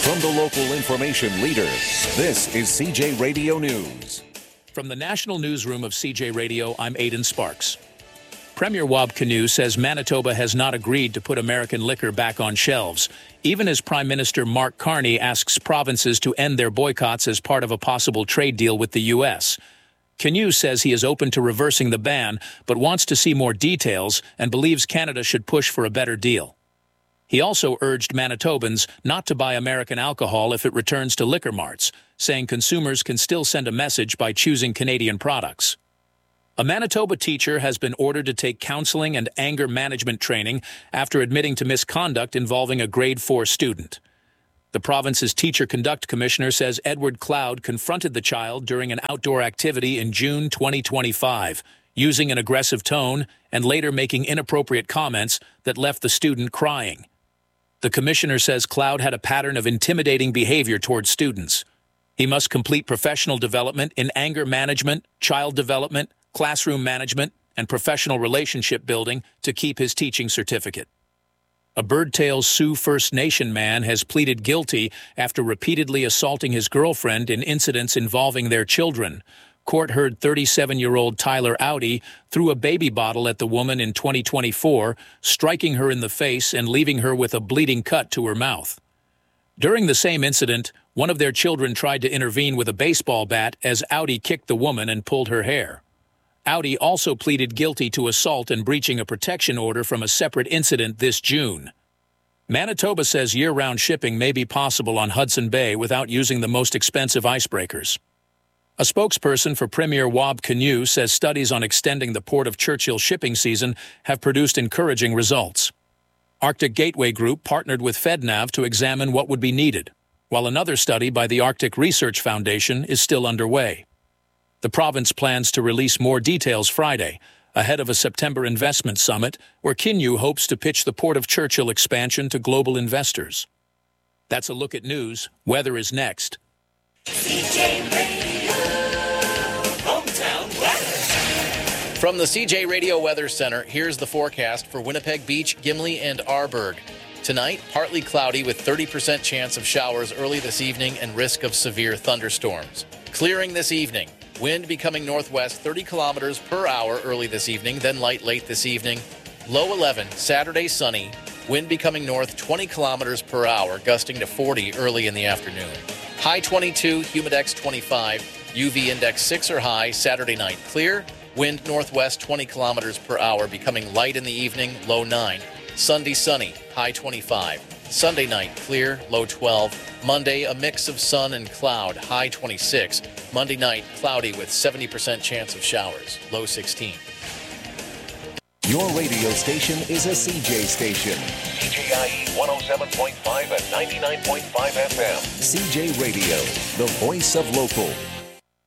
From the local information leader, this is CJ Radio News. From the National Newsroom of CJ Radio, I'm Aidan Sparks. Premier Wab Kinew says Manitoba has not agreed to put American liquor back on shelves, even as Prime Minister Mark Carney asks provinces to end their boycotts as part of a possible trade deal with the U.S. Kinew says he is open to reversing the ban, but wants to see more details and believes Canada should push for a better deal. He also urged Manitobans not to buy American alcohol if it returns to liquor marts, saying consumers can still send a message by choosing Canadian products. A Manitoba teacher has been ordered to take counseling and anger management training after admitting to misconduct involving a grade 4 student. The province's Teacher Conduct Commissioner says Edward Cloud confronted the child during an outdoor activity in June 2025, using an aggressive tone and later making inappropriate comments that left the student crying. The commissioner says Cloud had a pattern of intimidating behavior towards students. He must complete professional development in anger management, child development, classroom management, and professional relationship building to keep his teaching certificate. A Birdtail Sioux First Nation man has pleaded guilty after repeatedly assaulting his girlfriend in incidents involving their children. Court heard 37-year-old Tyler Audi threw a baby bottle at the woman in 2024, striking her in the face and leaving her with a bleeding cut to her mouth. During the same incident, one of their children tried to intervene with a baseball bat as Audi kicked the woman and pulled her hair. Audi also pleaded guilty to assault and breaching a protection order from a separate incident this June. Manitoba says year-round shipping may be possible on Hudson Bay without using the most expensive icebreakers. A spokesperson for Premier Wab Kinew says studies on extending the Port of Churchill shipping season have produced encouraging results. Arctic Gateway Group partnered with FedNav to examine what would be needed, while another study by the Arctic Research Foundation is still underway. The province plans to release more details Friday, ahead of a September investment summit where Kinew hopes to pitch the Port of Churchill expansion to global investors. That's a look at news. Weather is next. CJ Radio, hometown weather. From the CJ Radio Weather Center, here's the forecast for Winnipeg Beach, Gimli, and Arborg. Tonight, partly cloudy with 30% chance of showers early this evening and risk of severe thunderstorms. Clearing this evening. Wind becoming northwest 30 kilometers per hour early this evening, then light late this evening. Low 11, Saturday sunny. Wind becoming north 20 kilometers per hour, gusting to 40 early in the afternoon. High 22, Humidex 25, UV index 6 or high, Saturday night clear. Wind northwest 20 kilometers per hour, becoming light in the evening, low 9. Sunday sunny, high 25. Sunday night clear, low 12. Monday, a mix of sun and cloud, high 26. Monday night, cloudy with 70% chance of showers, low 16. Your radio station is a CJ station. CJIE 107.5 and 99.5 FM. CJ Radio, the voice of local.